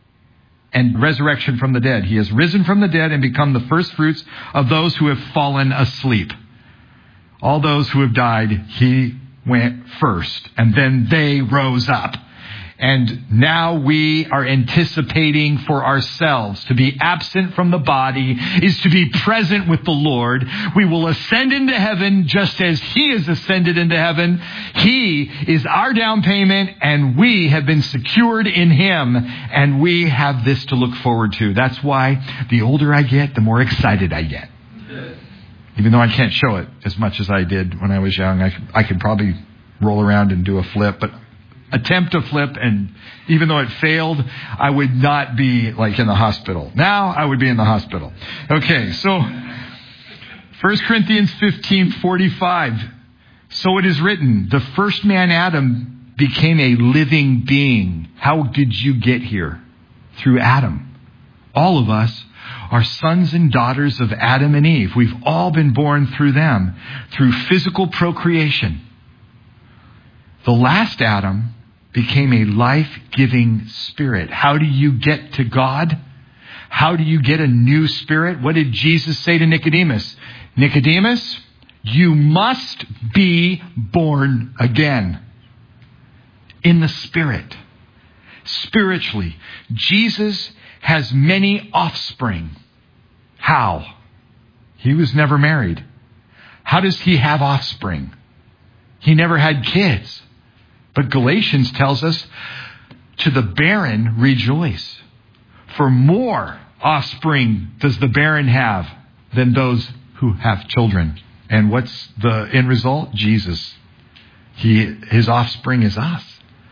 and resurrection from the dead. He has risen from the dead and become the first fruits of those who have fallen asleep. All those who have died, he went first, and then they rose up. And now we are anticipating for ourselves. To be absent from the body is to be present with the Lord. We will ascend into heaven just as he is ascended into heaven. He is our down payment, and we have been secured in him. And we have this to look forward to. That's why the older I get, the more excited I get. Even though I can't show it as much as I did when I was young. I could, I could probably roll around and do a flip, but attempt a flip, and even though it failed, I would not be like in the hospital. Now I would be in the hospital. Okay, so First Corinthians fifteen forty-five. So it is written, the first man Adam became a living being. How did you get here? Through Adam. All of us are sons and daughters of Adam and Eve. We've all been born through them, through physical procreation. The last Adam became a life-giving spirit. How do you get to God? How do you get a new spirit? What did Jesus say to Nicodemus? Nicodemus, you must be born again. In the Spirit. Spiritually. Jesus has many offspring. How? He was never married. How does he have offspring? He never had kids. But Galatians tells us, to the barren rejoice. For more offspring does the barren have than those who have children. And what's the end result? Jesus. He, his offspring is us.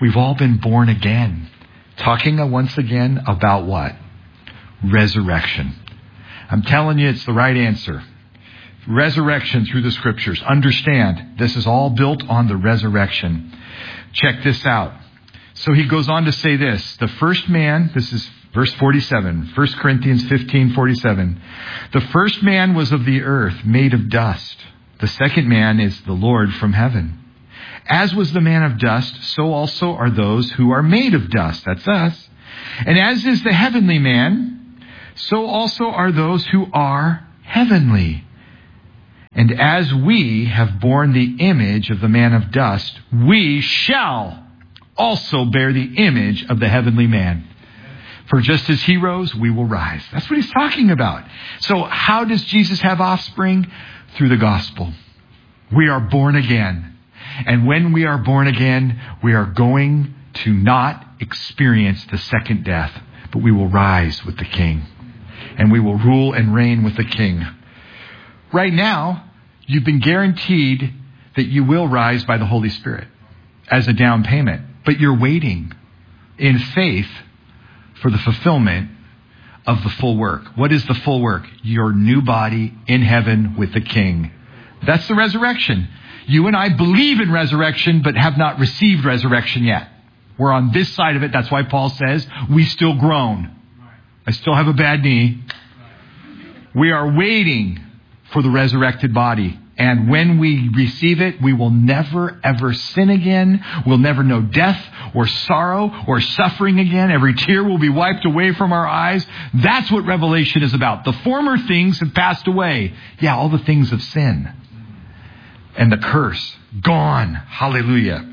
We've all been born again. Talking once again about what? Resurrection. I'm telling you, it's the right answer. Resurrection through the scriptures. Understand, this is all built on the resurrection. Check this out. So he goes on to say this. The first man, this is verse forty-seven, First Corinthians fifteen forty-seven. The first man was of the earth, made of dust. The second man is the Lord from heaven. As was the man of dust, so also are those who are made of dust. That's us. And as is the heavenly man, so also are those who are heavenly. And as we have borne the image of the man of dust, we shall also bear the image of the heavenly man. For just as he rose, we will rise. That's what he's talking about. So how does Jesus have offspring? Through the gospel. We are born again. And when we are born again, we are going to not experience the second death, but we will rise with the King. And we will rule and reign with the King. Right now, you've been guaranteed that you will rise by the Holy Spirit as a down payment. But you're waiting in faith for the fulfillment of the full work. What is the full work? Your new body in heaven with the King. That's the resurrection. You and I believe in resurrection, but have not received resurrection yet. We're on this side of it. That's why Paul says, we still groan. I still have a bad knee. We are waiting for the resurrected body. And when we receive it, we will never, ever sin again. We'll never know death or sorrow or suffering again. Every tear will be wiped away from our eyes. That's what Revelation is about. The former things have passed away. Yeah, all the things of sin. And the curse. Gone. Hallelujah.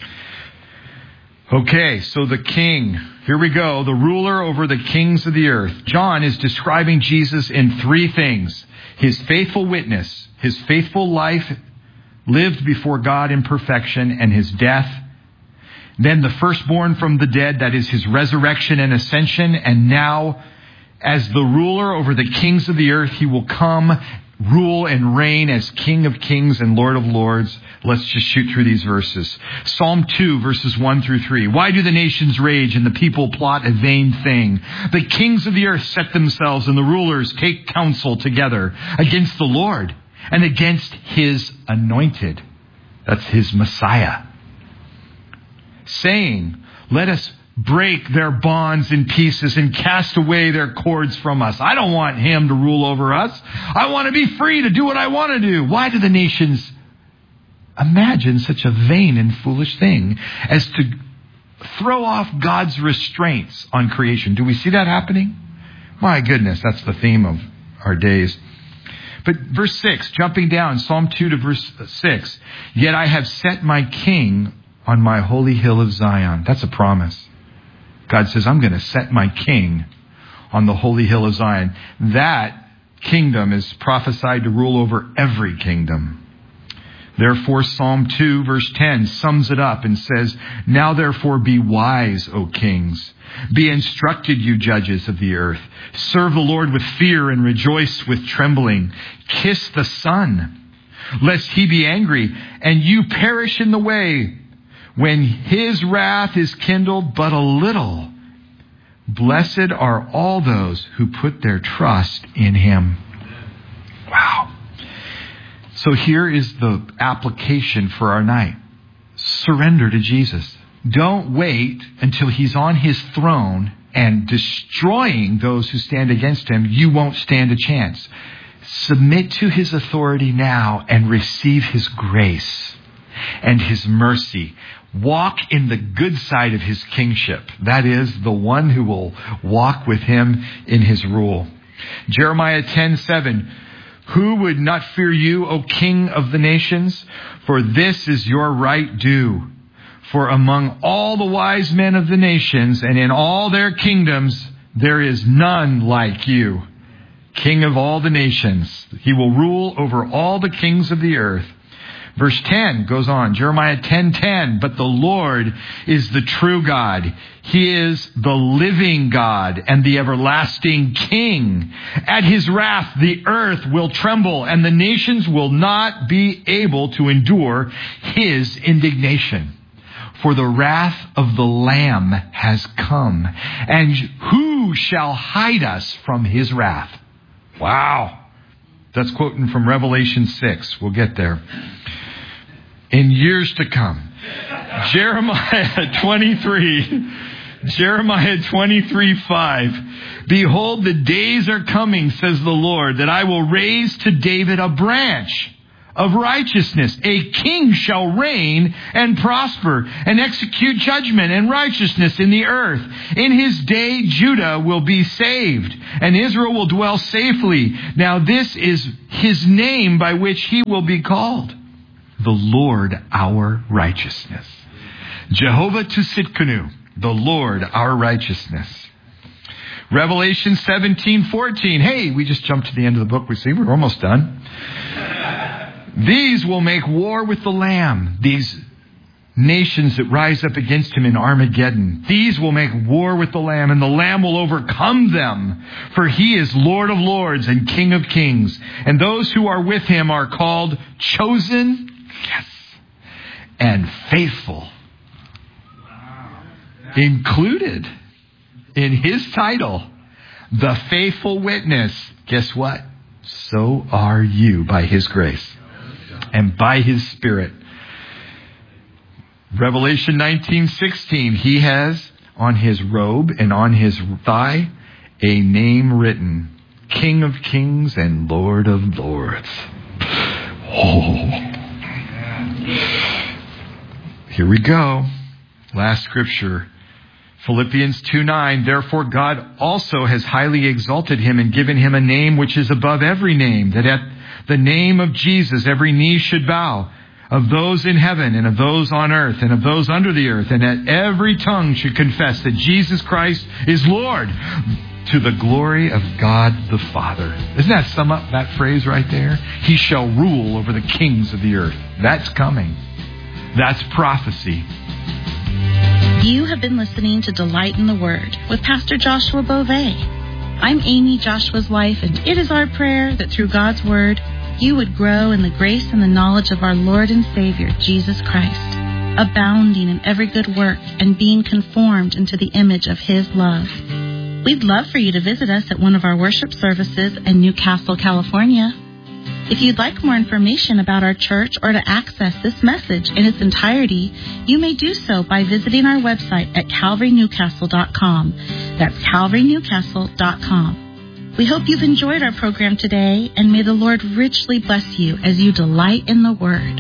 Okay, so the King. Here we go. The ruler over the kings of the earth. John is describing Jesus in three things. His faithful witness, his faithful life lived before God in perfection, and his death. Then the firstborn from the dead, that is his resurrection and ascension. And now, as the ruler over the kings of the earth, he will come, rule and reign as King of kings and Lord of lords. Let's just shoot through these verses. Psalm two, verses one through three. Why do the nations rage and the people plot a vain thing? The kings of the earth set themselves, and the rulers take counsel together against the Lord and against his anointed. That's his Messiah. Saying, let us break their bonds in pieces and cast away their cords from us. I don't want him to rule over us. I want to be free to do what I want to do. Why do the nations imagine such a vain and foolish thing as to throw off God's restraints on creation? Do we see that happening? My goodness, that's the theme of our days. But verse six, jumping down, Psalm two to verse six. Yet I have set my King on my holy hill of Zion. That's a promise. God says, I'm going to set my King on the holy hill of Zion. That kingdom is prophesied to rule over every kingdom. Therefore, Psalm two, verse ten sums it up and says, now therefore be wise, O kings. Be instructed, you judges of the earth. Serve the Lord with fear and rejoice with trembling. Kiss the Son, lest he be angry and you perish in the way, when his wrath is kindled but a little. Blessed are all those who put their trust in him. Wow. So here is the application for our night. Surrender to Jesus. Don't wait until he's on his throne and destroying those who stand against him. You won't stand a chance. Submit to his authority now and receive his grace and his mercy. Walk in the good side of his kingship. That is, the one who will walk with him in his rule. Jeremiah ten seven. Who would not fear you, O King of the nations? For this is your right due. For among all the wise men of the nations and in all their kingdoms, there is none like you. King of all the nations. He will rule over all the kings of the earth. Verse ten goes on, Jeremiah ten ten. But the Lord is the true God. He is the living God and the everlasting King. At his wrath, the earth will tremble and the nations will not be able to endure his indignation. for the wrath of the Lamb has come. And who shall hide us from his wrath? Wow. That's quoting from Revelation six. We'll get there. In years to come. Jeremiah twenty-three. Jeremiah twenty-three five. Behold, the days are coming, says the Lord, that I will raise to David a branch of righteousness. A king shall reign and prosper and execute judgment and righteousness in the earth. In his day, Judah will be saved and Israel will dwell safely. Now this is his name by which he will be called, the Lord our righteousness. Jehovah Tsidkenu, the Lord our righteousness. Revelation seventeen fourteen. Hey, we just jumped to the end of the book. We see we're almost done. These will make war with the Lamb. These nations that rise up against him in Armageddon. These will make war with the Lamb, and the Lamb will overcome them. For he is Lord of lords and King of kings. And those who are with him are called chosen, yes, and faithful. Included in his title, the faithful witness. Guess what? So are you by his grace and by his Spirit. Revelation nineteen sixteen. He has on his robe and on his thigh a name written, King of kings and Lord of lords. Oh. Here we go. Last scripture. Philippians two nine, therefore God also has highly exalted him and given him a name which is above every name, that at the name of Jesus every knee should bow, of those in heaven and of those on earth and of those under the earth, and that every tongue should confess that Jesus Christ is Lord, to the glory of God the Father. Doesn't that sum up that phrase right there? He shall rule over the kings of the earth. That's coming. That's prophecy. You have been listening to Delight in the Word with Pastor Joshua Beauvais. I'm Amy, Joshua's wife, and it is our prayer that through God's Word, you would grow in the grace and the knowledge of our Lord and Savior, Jesus Christ, abounding in every good work and being conformed into the image of His love. We'd love for you to visit us at one of our worship services in Newcastle, California. If you'd like more information about our church or to access this message in its entirety, you may do so by visiting our website at calvary newcastle dot com. That's calvary newcastle dot com. We hope you've enjoyed our program today, and may the Lord richly bless you as you delight in the Word.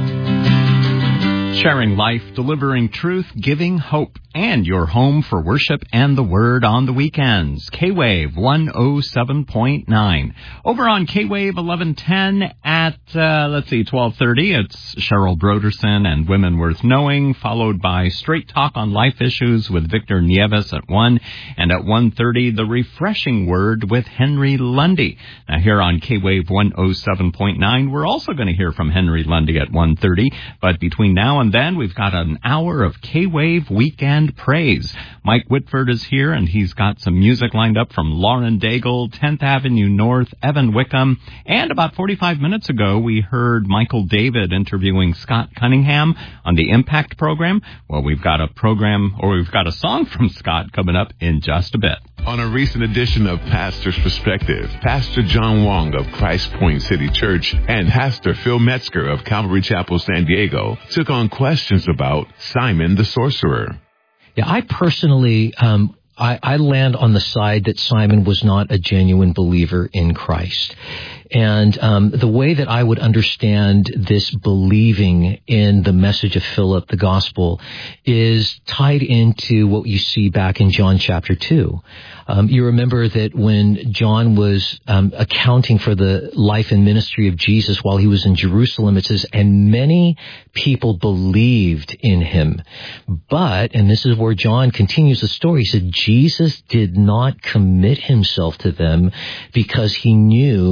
Sharing life, delivering truth, giving hope, and your home for worship and the Word on the weekends. K-Wave one oh seven point nine. Over on K-Wave eleven ten at, uh, let's see, twelve thirty, it's Cheryl Broderson and Women Worth Knowing, followed by Straight Talk on Life Issues with Victor Nieves at one, and at one thirty, The Refreshing Word with Henry Lundy. Now here on K-Wave one oh seven point nine, we're also going to hear from Henry Lundy at one thirty, but between now and then, we've got an hour of K-Wave Weekend Praise. Mike Whitford is here, and he's got some music lined up from Lauren Daigle, tenth Avenue North, Evan Wickham, and about forty-five minutes ago, we heard Michael David interviewing Scott Cunningham on the Impact program. Well, we've got a program, or we've got a song from Scott coming up in just a bit. On a recent edition of Pastor's Perspective, Pastor John Wong of Christ Point City Church and Pastor Phil Metzger of Calvary Chapel, San Diego, took on questions about Simon the Sorcerer. Yeah, I personally, um, I, I land on the side that Simon was not a genuine believer in Christ. And um, the way that I would understand this believing in the message of Philip, the gospel, is tied into what you see back in John chapter two. Um, you remember that when John was um, accounting for the life and ministry of Jesus while he was in Jerusalem, it says, and many people believed in him. But, and this is where John continues the story, he said, Jesus did not commit himself to them because he knew the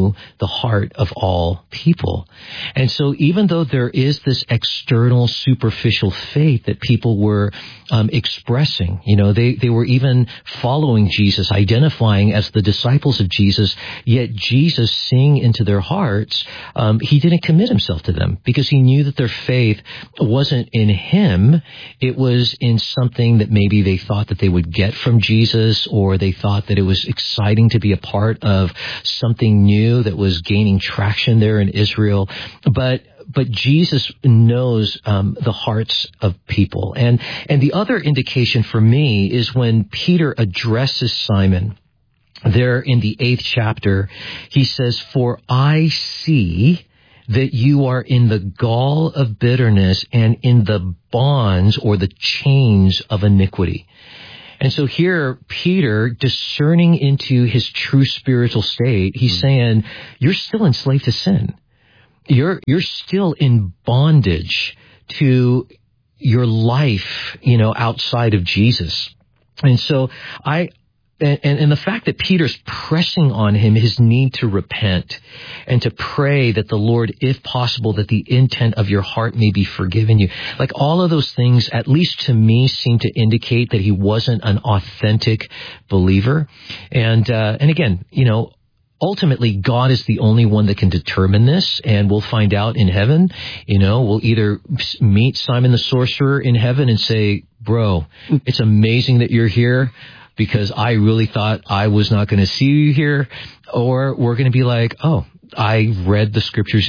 the heart of all people. And so even though there is this external, superficial faith that people were um, expressing, you know, they, they were even following Jesus, identifying as the disciples of Jesus, yet Jesus, seeing into their hearts, um, he didn't commit himself to them because he knew that their faith wasn't in him. It was in something that maybe they thought that they would get from Jesus, or they thought that it was exciting to be a part of something new that was gaining traction there in Israel. But But Jesus knows um, the hearts of people. And and the other indication for me is when Peter addresses Simon there in the eighth chapter, he says, "For I see that you are in the gall of bitterness and in the bonds or the chains of iniquity." And so here, Peter, discerning into his true spiritual state, he's saying, you're still enslaved to sin. You're, you're still in bondage to your life, you know, outside of Jesus. And so I, and, and the fact that Peter's pressing on him his need to repent and to pray that the Lord, if possible, that the intent of your heart may be forgiven you. Like all of those things, at least to me, seem to indicate that he wasn't an authentic believer. And, uh, and again, you know, ultimately, God is the only one that can determine this, and we'll find out in heaven. You know, we'll either meet Simon the sorcerer in heaven and say, bro, it's amazing that you're here because I really thought I was not going to see you here. Or we're going to be like, oh, I read the scriptures